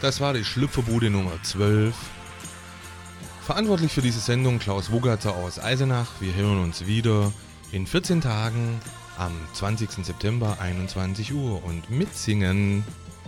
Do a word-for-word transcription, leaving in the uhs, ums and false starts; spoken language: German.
Das war die Schlüpferbude Nummer zwölf. Verantwortlich für diese Sendung Klaus Wogatzer aus Eisenach. Wir hören uns wieder in vierzehn Tagen am zwanzigsten September einundzwanzig Uhr und mitsingen